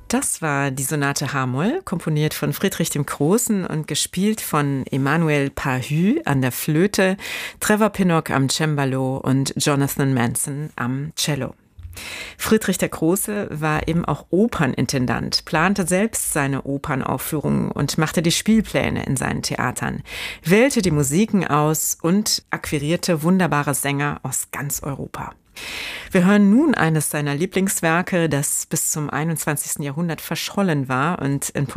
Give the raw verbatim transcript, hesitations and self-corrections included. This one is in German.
Das war die Sonate H-Moll, komponiert von Friedrich dem Großen und gespielt von Emmanuel Pahud an der Flöte, Trevor Pinnock am Cembalo und Jonathan Manson am Cello. Friedrich der Große war eben auch Opernintendant, plante selbst seine Opernaufführungen und machte die Spielpläne in seinen Theatern, wählte die Musiken aus und akquirierte wunderbare Sänger aus ganz Europa. Wir hören nun eines seiner Lieblingswerke, das bis zum einundzwanzigsten Jahrhundert verschollen war und in